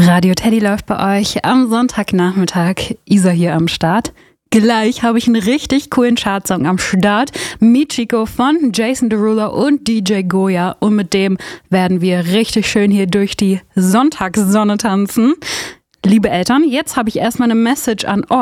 Radio Teddy läuft bei euch am Sonntagnachmittag. Isa hier am Start. Gleich habe ich einen richtig coolen Chartsong am Start. Michiko von Jason Derulo und DJ Goya. Und mit dem werden wir richtig schön hier durch die Sonntagssonne tanzen. Liebe Eltern, jetzt habe ich erstmal eine Message an euch.